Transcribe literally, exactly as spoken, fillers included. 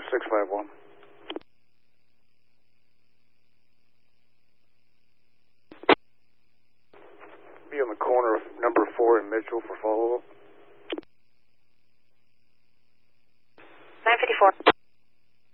six five one. Be on the corner of number four in Mitchell for follow-up. nine fifty-four.